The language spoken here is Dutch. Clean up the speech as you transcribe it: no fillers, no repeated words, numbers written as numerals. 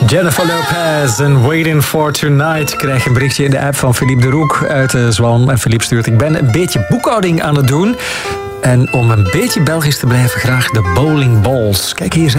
Jennifer Lopez en Waiting for Tonight. Ik krijg een berichtje in de app van Philippe de Roek uit Zwan. En Philippe stuurt: ik ben een beetje boekhouding aan het doen. En om een beetje Belgisch te blijven, graag de bowling balls. Kijk, hier zijn